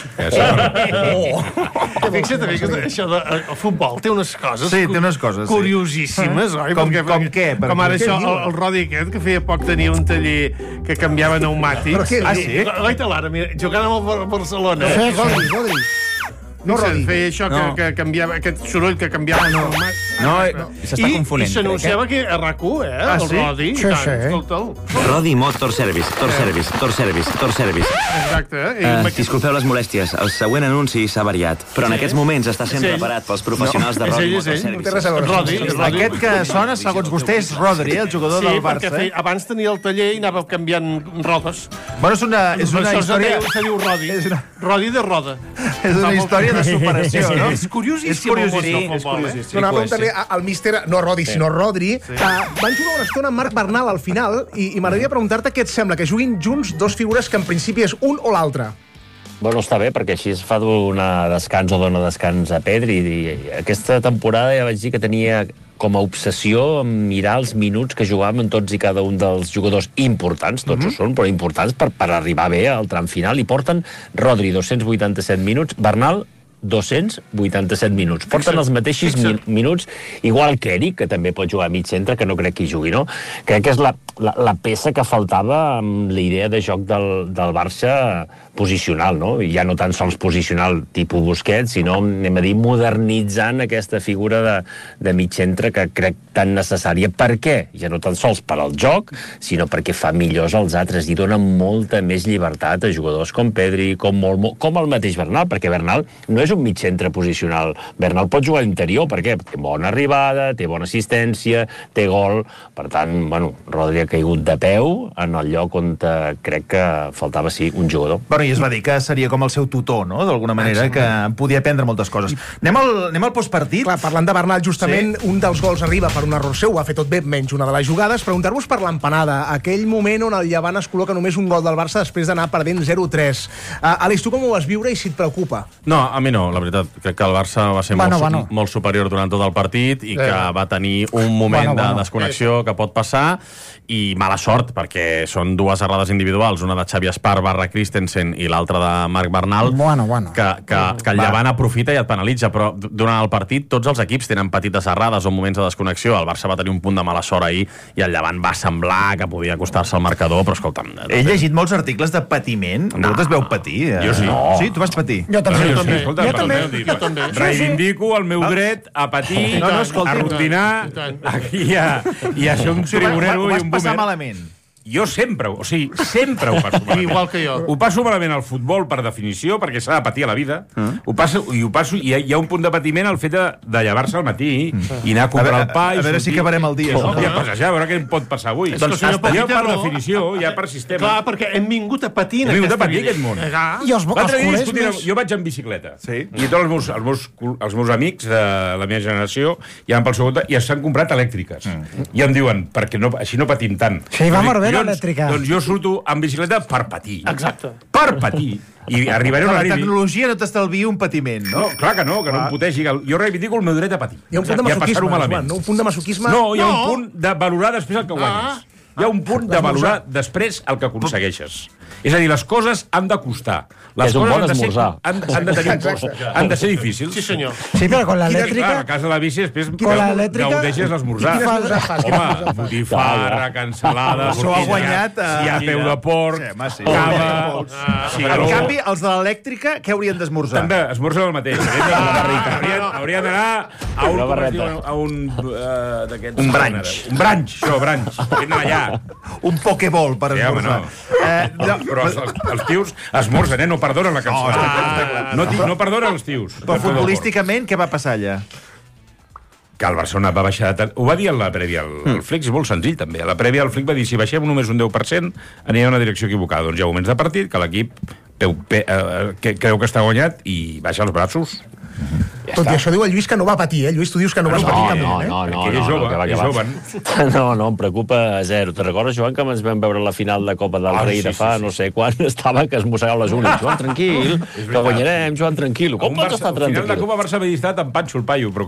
Fixa't també que això del futbol té unes coses... Sí, té unes coses, curiosíssimes, oi? Com què? Com ara això, el Rodi aquest, que feia poc tenia un taller que canviava pneumàtics. Sí? Goita l'ara, jugant amb el Barcelona. Rodri. No, Rodi. Feia això que canviava, aquest soroll que canviava el pneumàtic. No, s'està confonent. I s'anunciava que a RAC1, el Rodi, i tant, escolta'l. Rodi Motor Service, Tor Service. Exacte. Disculpeu les molèsties, el següent anunci s'ha variat, però en aquests moments està sent preparat pels professionals de Rodi Motor Service. Aquest que sona, segons vostè, és Rodri, el jugador del Barça. Sí, perquè abans tenia el taller i anava canviant rodes. Bueno, és una història... Se diu Rodi. Rodi de roda. És una història de superació, no? És curiosíssim. Anava a preguntar-li al míster, no Rodi, sinó Rodri, van jugar una estona amb Marc Bernal al final i m'agradaria preguntar-te què et sembla, que juguin junts dos figures que en principi és un o l'altre. Bueno, està bé, perquè així es fa donar descans o dona descans a Pedri. I aquesta temporada ja vaig dir que tenia com a obsessió mirar els minuts que jugàvem tots i cada un dels jugadors importants, tots ho són, però importants per arribar bé al tram final. I porten Rodri 287 minuts, Bernal 287 minuts. Porten els mateixos minuts, igual que Eric, que també pot jugar a mig centre, que no crec que hi jugui, no? Crec que és la peça que faltava amb la idea de joc del Barça posicional, no? I ja no tan sols posicional tipus Busquets, sinó, anem a dir, modernitzant aquesta figura de mig centre que crec tan necessària. Per què? Ja no tan sols per al joc, sinó perquè fa millors els altres i dona molta més llibertat a jugadors com Pedri, com el mateix Bernal, perquè Bernal no és un mig centre posicional. Bernal pot jugar a l'interior, perquè té bona arribada, té bona assistència, té gol. Per tant, bueno, Rodri ha caigut de peu en el lloc on crec que faltava, sí, un jugador. Bueno, i es va dir que seria com el seu tutor, no?, d'alguna manera, que podia aprendre moltes coses. Anem al postpartit. Clar, parlant de Bernal, justament, un dels gols arriba per un error seu, ho ha fet tot bé, menys una de les jugades. Preguntar-vos per l'empanada, aquell moment on el Llevant es col·loca només un gol del Barça després d'anar perdent 0-3. Àlex, tu com ho vas viure i si et preocupa? No, a mi no, la veritat. Crec que el Barça va ser molt superior durant tot el partit i que va tenir un moment de desconnexió que pot passar i mala sort, perquè són dues errades individuals, una de Xavi Espar / Christensen i l'altra de Marc Bernal, que el Llevant aprofita i et penalitza, però durant el partit tots els equips tenen petites errades o moments de desconnexió. El Barça va tenir un punt de mala sort ahir i el Llevant va semblar que podia acostar-se al marcador, però escolta'm... He llegit molts articles de patiment. Vosaltres veu patir? Jo sí. Sí, tu vas patir? Jo també. Reivindico el meu dret a patir, a rutinar, aquí i a ser un tribunero i un boomer. Malament. Jo sempre ho passo malament. Igual que jo. Ho passo malament al futbol, per definició, perquè s'ha de patir a la vida. Ho passo, i hi ha un punt de patiment al fet de llevar-se al matí i anar a comprar el pa. A veure si acabarem el dia. Ja passejar, a veure què em pot passar avui. Doncs jo, per definició, ja per sistema. Clar, perquè hem vingut a patir en aquest món. L'altre dia jo vaig en bicicleta. I tots els meus amics de la meva generació ja van pel seu compte i s'han comprat elèctriques. I em diuen, perquè així no patim tant. Sí, va molt bé l'elèctrica. Doncs jo surto amb bicicleta per patir. Exacte. Per patir. I arribaré on arribi. La tecnologia no t'estalvia un patiment, no? No, clar que no em putegi. Jo reivindico el meu dret a patir. Hi ha un punt de masoquisme, Joan, no? Un punt de masoquisme... No, hi ha un punt de valorar després el que guanyes. Hi ha un punt de valorar després el que aconsegueixes. És a dir, les coses han de costar. Les és un bon esmorzar. Han de tenir un cost. Han de ser difícils. Sí, senyor. Sí, però con l'elèctrica... A casa de la bici després gaudeixes l'esmorzar. Home, botifarra, cansalada... Això ha guanyat... Si hi ha peu de porc, cava... En canvi, els de l'elèctrica, què haurien d'esmorzar? També, esmorzen el mateix. Haurien d'anar a un... Un branch. Un branch, això, branch. Haurien d'anar allà. Un pokeball per esmorzar. Però els tios esmorzen, no perdonen la cançó. No perdonen els tios. Però futbolísticament, què va passar allà? Que el Barcelona va baixar... Ho va dir a la prèvia al Flick, és molt senzill també. A la prèvia el Flick va dir, si baixem només un 10%, anirà en una direcció equivocada. Doncs hi ha moments de partit que l'equip creu que està guanyat i baixa els braços. Tot i això diu el Lluís que no va patir, eh? Lluís, tu dius que no vas patir també, No, em preocupa zero. Te recordes, Joan, que ens vam veure la final de Copa del Rei de fa no sé quan estava que es mossegava les unes. Joan, tranquil, que guanyarem, Joan, tranquil. Com pots estar tranquil? Al final de Copa Barça havia estat amb Pancho el Paio, però